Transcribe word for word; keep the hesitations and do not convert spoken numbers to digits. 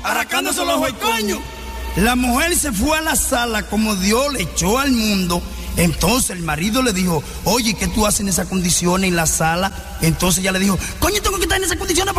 arrancándose los ojos, coño. La mujer se fue a la sala como Dios le echó al mundo. Entonces el marido le dijo, oye, ¿qué tú haces en esas condiciones en la sala? Entonces ella le dijo, coño, tengo que estar en esas condiciones